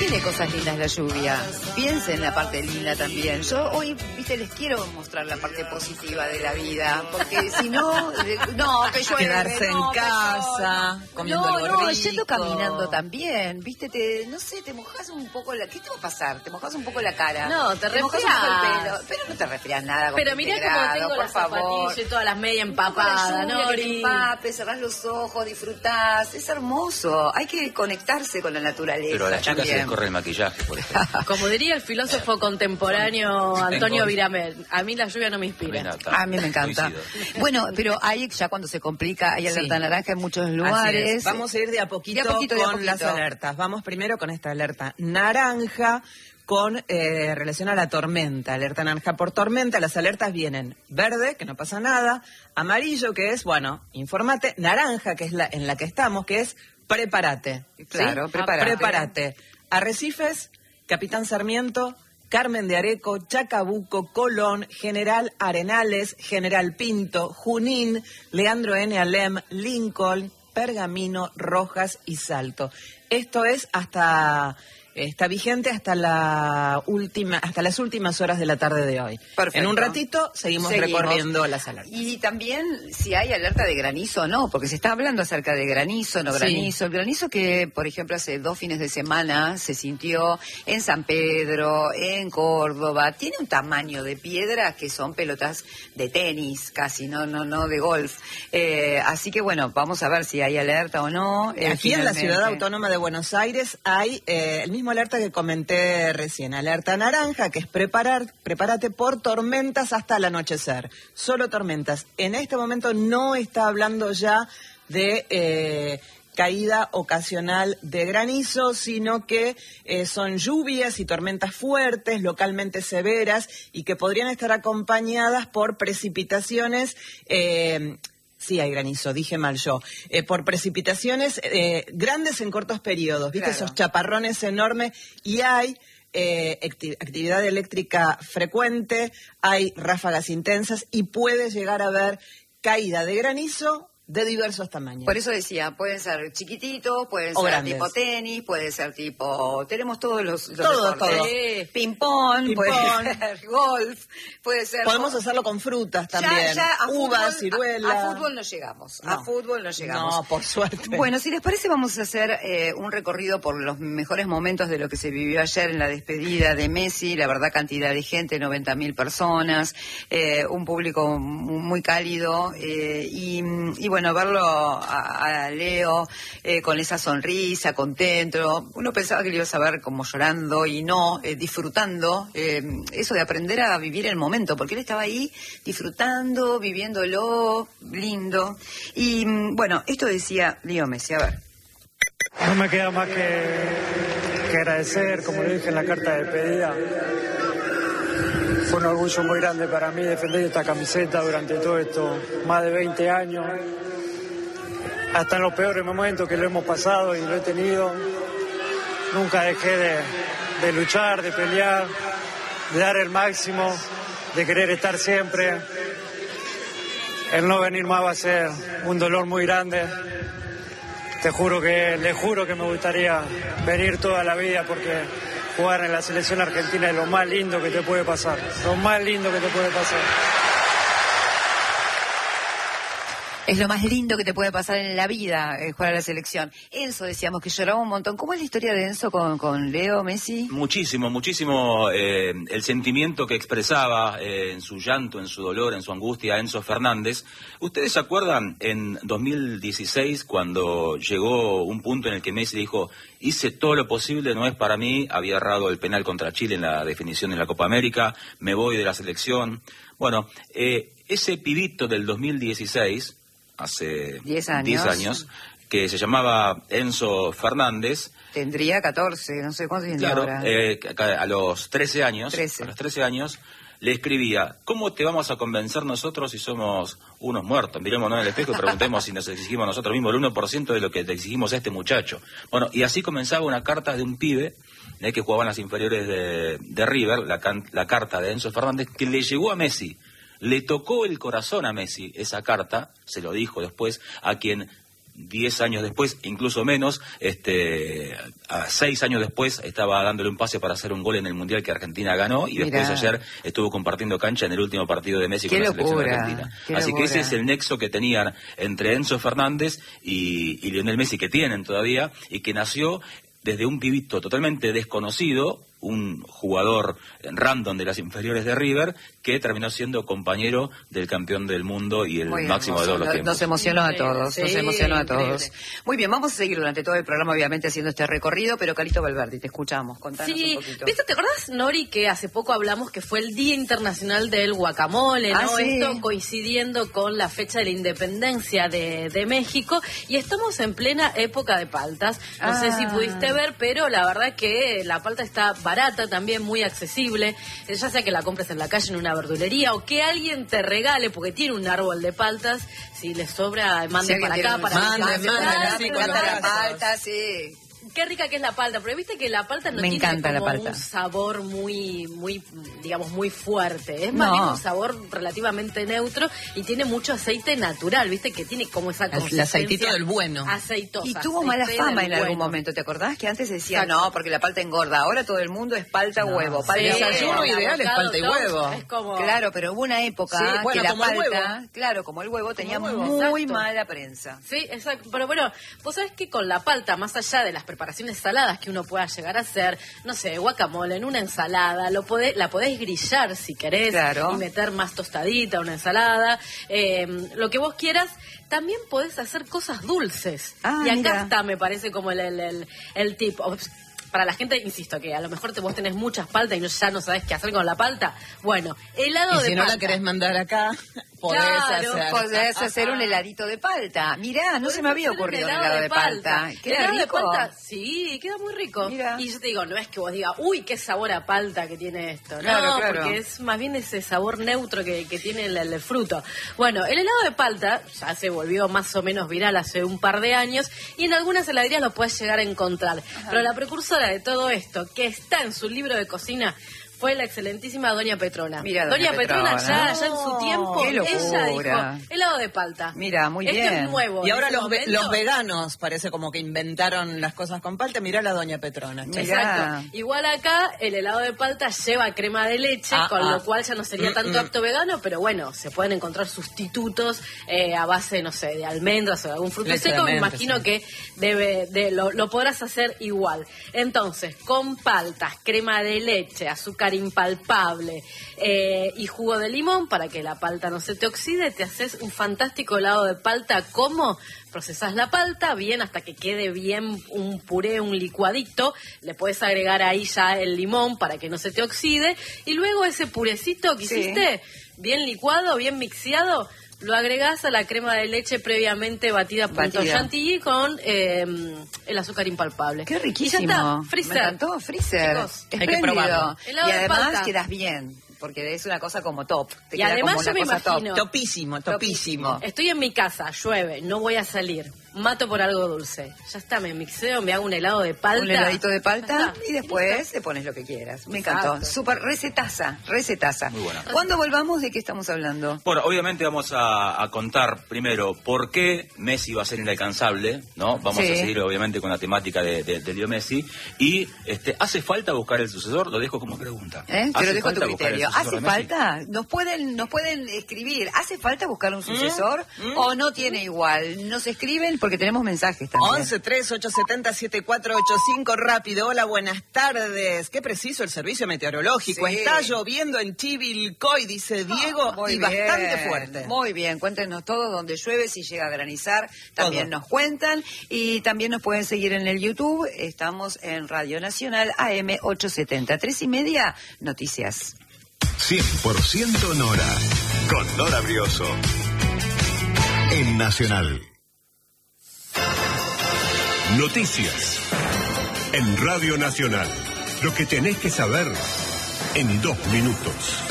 tiene cosas lindas la lluvia. Piensen en la parte linda también. Yo hoy, viste, les quiero mostrar la parte positiva de la vida, porque si no, que llueve. Quedarse en casa, comiendo algo rico. Yendo caminando también, viste, no sé, te mojas un poco ¿qué te va a pasar? Te mojas un poco la cara. No, te mojas un poco el pelo, pero no te resfrias nada. Pero mirá cómo tengo las zapatillas y todas las medias empapadas, ¿no? Que te empapes, cerrás los ojos, disfrutás, es hermoso. Hay que conectarse con la naturaleza. Pero a las chicas también. se les corre el maquillaje, por ejemplo. Como diría el filósofo contemporáneo Antonio Viramel, a mí la lluvia no me inspira. A mí me encanta. Bueno, pero ahí ya cuando se complica, hay alerta naranja en muchos lugares. Vamos a ir de a poquito con las alertas. Vamos primero con esta alerta naranja con relación a la tormenta. Alerta naranja por tormenta. Las alertas vienen verde, que no pasa nada, amarillo, que es, bueno, infórmate, naranja, que es en la que estamos, que es prepárate. Claro, ¿sí? prepárate. Arrecifes, Capitán Sarmiento, Carmen de Areco, Chacabuco, Colón, General Arenales, General Pinto, Junín, Leandro N. Alem, Lincoln, Pergamino, Rojas y Salto. Esto está vigente hasta las últimas horas de la tarde de hoy. Perfecto. En un ratito seguimos recorriendo las alertas. Y también si hay alerta de granizo o no, porque se está hablando acerca de granizo, no granizo. Sí. El granizo que, por ejemplo, hace 2 fines de semana se sintió en San Pedro, en Córdoba, tiene un tamaño de piedra que son pelotas de tenis casi, no de golf. Así que bueno, vamos a ver si hay alerta o no. Aquí en la Ciudad Autónoma de Buenos Aires hay el mismo alerta que comenté recién, alerta naranja, que es prepárate por tormentas hasta el anochecer. Solo tormentas. En este momento no está hablando ya de caída ocasional de granizo, sino que son lluvias y tormentas fuertes, localmente severas, y que podrían estar acompañadas por precipitaciones. Sí, hay granizo, dije mal yo. Por precipitaciones grandes en cortos periodos, ¿viste? Claro. Esos chaparrones enormes, y hay actividad eléctrica frecuente, hay ráfagas intensas y puede llegar a haber caída de granizo de diversos tamaños. Por eso decía, pueden ser chiquititos, pueden ser grandes. Tipo tenis, puede ser tipo... Tenemos todos los deportes. Ping-pong, puede ser golf, puede ser... Podemos hacerlo con frutas también. Ya uvas, ciruelas. A fútbol no llegamos. No. A fútbol no llegamos. No, por suerte. Bueno, si les parece, vamos a hacer un recorrido por los mejores momentos de lo que se vivió ayer en la despedida de Messi. La verdad, cantidad de gente, 90.000 personas, un público muy cálido y bueno, verlo a Leo con esa sonrisa, contento. Uno pensaba que le ibas a ver como llorando y no, disfrutando. Eso de aprender a vivir el momento, porque él estaba ahí disfrutando, viviéndolo, lindo. Y bueno, esto decía Leo Messi, a ver. No me queda más que agradecer, como le dije en la carta de despedida. Fue un orgullo muy grande para mí defender esta camiseta durante todo esto, más de 20 años. Hasta en los peores momentos que lo hemos pasado y lo he tenido, nunca dejé de luchar, de pelear, de dar el máximo, de querer estar siempre. El no venir más va a ser un dolor muy grande. Le juro que me gustaría venir toda la vida, porque jugar en la selección argentina es lo más lindo que te puede pasar. Lo más lindo que te puede pasar. Es lo más lindo que te puede pasar en la vida, jugar a la selección. Enzo, decíamos que lloraba un montón. ¿Cómo es la historia de Enzo con Leo Messi? Muchísimo el sentimiento que expresaba en su llanto, en su dolor, en su angustia, Enzo Fernández. ¿Ustedes se acuerdan en 2016 cuando llegó un punto en el que Messi dijo: hice todo lo posible, no es para mí, había errado el penal contra Chile en la definición de la Copa América, me voy de la selección? Bueno, ese pibito del 2016... hace 10 años, que se llamaba Enzo Fernández. Tendría 14, no sé cuántos tiene ahora. A los 13 años, le escribía: ¿cómo te vamos a convencer nosotros si somos unos muertos? Mirémonos en el espejo y preguntemos si nos exigimos nosotros mismos el 1% de lo que te exigimos a este muchacho. Bueno, y así comenzaba una carta de un pibe que jugaba en las inferiores de River, la carta de Enzo Fernández, que le llegó a Messi. Le tocó el corazón a Messi esa carta, se lo dijo después, a quien 10 años después, incluso menos, a 6 años después estaba dándole un pase para hacer un gol en el Mundial que Argentina ganó, y después ayer estuvo compartiendo cancha en el último partido de Messi con la selección argentina. Así que ese es el nexo que tenían entre Enzo Fernández y Lionel Messi, que tienen todavía, y que nació desde un pibito totalmente desconocido, un jugador random de las inferiores de River, que terminó siendo compañero del campeón del mundo y el máximo de todos los tiempos. Nos emocionó a todos, Sí, nos emocionó a todos. increíble. Muy bien, vamos a seguir durante todo el programa, obviamente, haciendo este recorrido, pero Calixto Valverde, te escuchamos, contanos un poquito. ¿Viste? ¿Te acordás, Nori, que hace poco hablamos que fue el Día Internacional del Guacamole, ¿no? Sí. Esto coincidiendo con la fecha de la independencia de México, y estamos en plena época de paltas. No sé si pudiste ver, pero la verdad que la palta está barata también, muy accesible, ya sea que la compres en la calle, en una verdulería, o que alguien te regale, porque tiene un árbol de paltas, si les sobra, manden para acá, para manden, me encanta la palta, sí. Qué rica que es la palta, pero viste que la palta no Me tiene encanta como la palta. un sabor muy, digamos, muy fuerte. Es más bien un sabor relativamente neutro y tiene mucho aceite natural, viste que tiene como esa consistencia. El aceitito del bueno. Aceitosa. Y tuvo mala aceite fama del en algún bueno. momento, ¿te acordás? Que antes decían, Exacto. no, porque la palta engorda. Ahora todo el mundo es palta huevo, palta Sí, desayuno huevo. ideal es palta y huevo. Es como... Claro, pero hubo una época Sí, bueno, que la como el palta, huevo. claro, como el huevo, tenía huevo, muy exacto. mala prensa. Sí, exacto. Pero bueno, vos sabés que con la palta, más allá de las preparaciones saladas que uno pueda llegar a hacer, no sé, guacamole, en una ensalada, la podés grillar si querés, Claro. y meter más tostadita, una ensalada, lo que vos quieras. También podés hacer cosas dulces. Y acá mira. está, me parece, como el tip. Para la gente, insisto, que a lo mejor vos tenés muchas paltas y ya no sabés qué hacer con la palta. Bueno, helado Y de si no palta. la querés mandar acá, podés Claro, hacer. Podés hacer un heladito de palta. Mirá, no se me había Podés hacer ocurrido un helado de palta. El Queda helado de rico. palta, sí, queda muy rico. Mira. Y yo te digo, no es que vos digas, uy, qué sabor a palta que tiene esto. Claro, no, claro. porque es más bien ese sabor neutro que tiene el fruto. Bueno, el helado de palta ya se volvió más o menos viral hace un par de años, y en algunas heladerías lo puedes llegar a encontrar. Pero la precursora de todo esto, que está en su libro de cocina, fue la excelentísima Doña Petrona. Mira, Doña Petrona Petrona. ya en su tiempo, Qué ella locura. dijo, helado de palta. Mira, muy Esto bien. es nuevo. Y en ahora ese los momento. veganos parece como que inventaron las cosas con palta. Mirá la Doña Petrona. che. Mirá. Exacto. Igual acá el helado de palta lleva crema de leche, con lo cual ya no sería tanto apto vegano, pero bueno, se pueden encontrar sustitutos a base, no sé, de almendras o de algún fruto Leche seco. de Me almendras, imagino que lo podrás hacer igual. Entonces, con paltas, crema de leche, azúcar impalpable y jugo de limón para que la palta no se te oxide, te haces un fantástico helado de palta. ¿Cómo? Procesás la palta bien hasta que quede bien un puré, un licuadito. Le puedes agregar ahí ya el limón para que no se te oxide. Y luego ese purecito que Sí. hiciste, bien licuado, bien mixeado, lo agregás a la crema de leche previamente batida a punto Batida. chantilly con el azúcar impalpable. Qué Y ya riquísimo. está, freezer. Me encantó, freezer. Chicos, hay que Espléndido. probarlo. Helado Y de además palta. quedas bien, porque es una cosa como top. Te Y queda además como yo una me cosa imagino- top. Topísimo, topísimo. Estoy en mi casa, llueve, no voy a salir, mato por algo dulce. Ya está, me mixeo, me hago un helado de palta. Un heladito de palta Ya está, y después te pones lo que quieras. Me encantó. Exacto. Súper recetaza. Muy buena. Cuando volvamos, ¿de qué estamos hablando? Bueno, obviamente vamos a contar primero por qué Messi va a ser inalcanzable, ¿no? Vamos Sí. a seguir obviamente con la temática de Leo Messi. Y ¿hace falta buscar el sucesor? Lo dejo como pregunta. Te ¿Hace lo dejo a tu falta buscar el criterio. sucesor ¿Hace de Messi? falta? Nos pueden escribir. ¿Hace falta buscar un sucesor o no tiene igual? Nos escriben porque tenemos mensajes también. 11-3-870-7485, rápido. Hola, buenas tardes. Qué preciso el servicio meteorológico. Sí. Está lloviendo en Chivilcoy, dice Diego, Muy y bien, bastante fuerte. Muy bien, cuéntenos todo donde llueve, si llega a granizar, también Todo. nos cuentan. Y también nos pueden seguir en el YouTube. Estamos en Radio Nacional AM 870. 3:30, noticias. 100% Nora, con Nora Brioso, en Nacional. Noticias, en Radio Nacional. Lo que tenés que saber en 2 minutos.